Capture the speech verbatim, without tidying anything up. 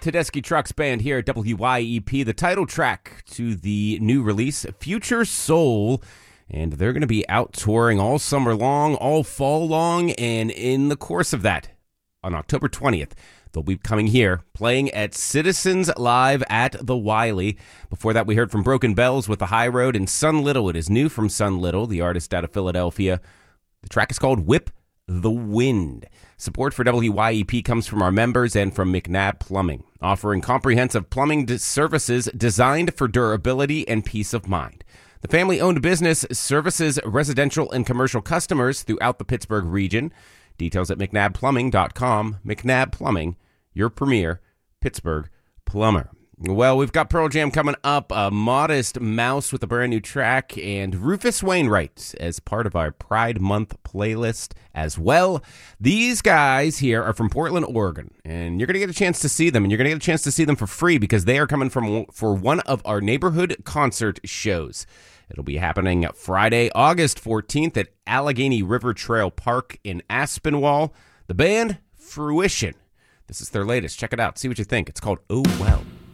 Tedeschi Trucks Band here at W Y E P, the title track to the new release, Future Soul. And they're going to be out touring all summer long, all fall long, and in the course of that, on October twentieth, they'll be coming here, playing at Citizens Live at the Wiley. Before that, we heard from Broken Bells with The High Road, and Sun Little. It is new from Sun Little, the artist out of Philadelphia. The track is called Whip the Wind. Support for W Y E P comes from our members and from McNabb Plumbing, offering comprehensive plumbing services designed for durability and peace of mind. The family-owned business services residential and commercial customers throughout the Pittsburgh region. Details at mcnabb plumbing dot com. McNabb Plumbing, your premier Pittsburgh plumber. Well, we've got Pearl Jam coming up, a Modest Mouse with a brand new track, and Rufus Wainwright as part of our Pride Month playlist as well. These guys here are from Portland, Oregon, and you're going to get a chance to see them, and you're going to get a chance to see them for free because they are coming from for one of our neighborhood concert shows. It'll be happening Friday, August fourteenth at Allegheny River Trail Park in Aspinwall. The band, Fruition. This is their latest. Check it out. See what you think. It's called Oh Well.